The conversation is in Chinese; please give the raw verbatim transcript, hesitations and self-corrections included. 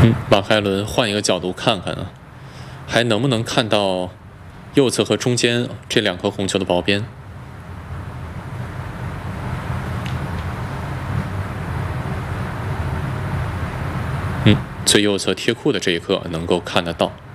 嗯，把海伦换一个角度看看啊，还能不能看到右侧和中间这两颗红球的薄边？嗯，最右侧贴库的这一颗能够看得到。